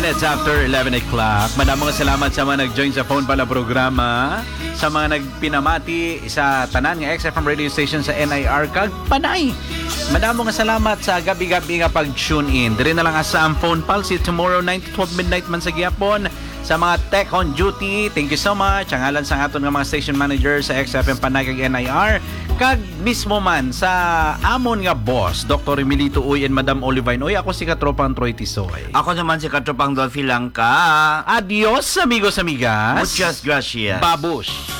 minutes after 11 o'clock. Madamong salamat sa mga nag-join sa phone pala programa. Sa mga nagpinamati sa tanan nga XFM radio station sa NIR kag Panay. Madamong salamat sa gabi-gabi nga pag-tune in. Diri na lang asa ang phone pal si tomorrow 9 to 12 midnight man sa gihapon. Sa mga tech on duty, thank you so much. Ang alan sa aton nga mga station manager sa XFM Panay kag NIR. Kag mismo man sa amon nga boss, Dr. Emilito Uy and Madam Olivine Uy. Ako si Katropang Troy Tisoy. Ako naman si Katropang Dolphy Langka. Adios, amigos, amigas. Muchas gracias. Babush.